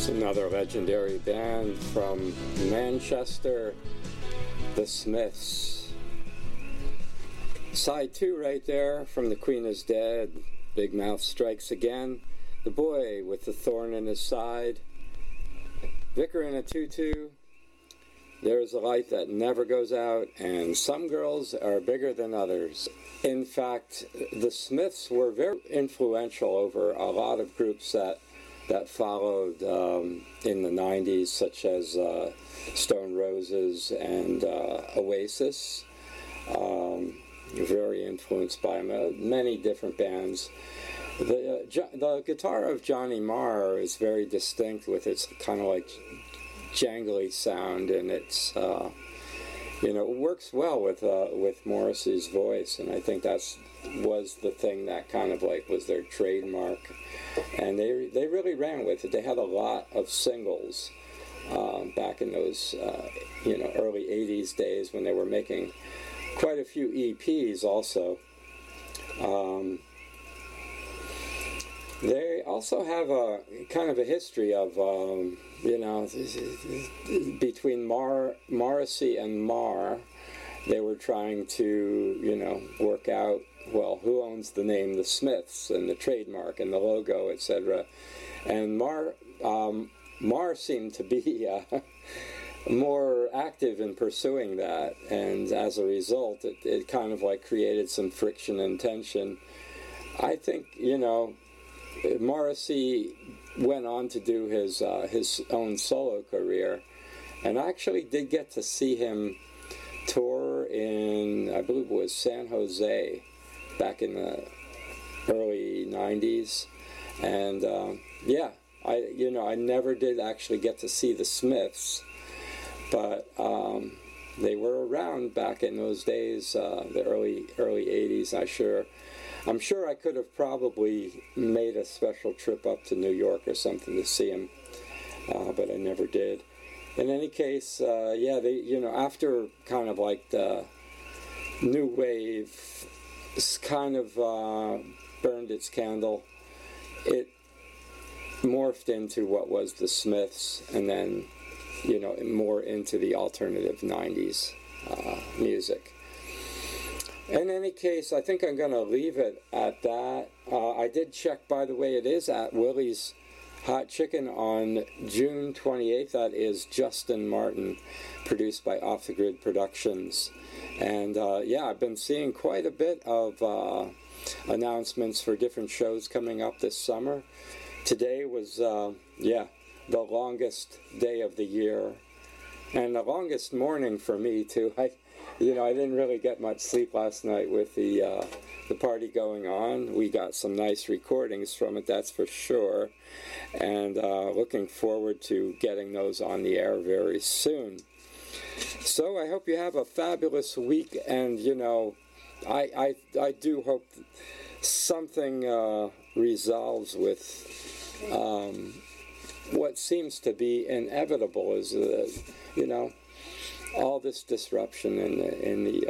Another legendary band from Manchester, the Smiths. Side 2 right there from The Queen is Dead, Big Mouth Strikes Again, The Boy with the Thorn in His Side, Vicar in a Tutu, There's a Light That Never Goes Out, and Some Girls Are Bigger Than Others. In fact, the Smiths were very influential over a lot of groups that followed in the 90s, such as Stone Roses and Oasis. Very influenced by many different bands. The guitar of Johnny Marr is very distinct with its kind of like jangly sound, and it's it works well with Morrissey's voice, and I think was the thing that kind of like was their trademark, and they really ran with it. They had a lot of singles back in those early 80s days when they were making quite a few EPs also. They also have a kind of a history of between Morrissey and Marr. They were trying to work out, well, who owns the name The Smiths and the trademark and the logo, etc. And Marr seemed to be more active in pursuing that, and as a result it kind of like created some friction and tension. I think Morrissey went on to do his own solo career, and I actually did get to see him tour in, I believe it was San Jose back in the early 90s, and I never did actually get to see the Smiths, but they were around back in those days, the early 80s. I'm sure I could have probably made a special trip up to New York or something to see them, but I never did. In any case, they, after kind of like the new wave kind of burned its candle, it morphed into what was the Smiths, and then more into the alternative 90s music. In any case, I think I'm going to leave it at that. I did check, by the way, it is at Willie's Hot Chicken on June 28th. That is Justin Martin, produced by Off the Grid Productions. And I've been seeing quite a bit of announcements for different shows coming up this summer. Today was, the longest day of the year, and the longest morning for me too. I didn't really get much sleep last night with the party going on. We got some nice recordings from it, that's for sure, and looking forward to getting those on the air very soon. So I hope you have a fabulous week, and I do hope something resolves with what seems to be inevitable is all this disruption in the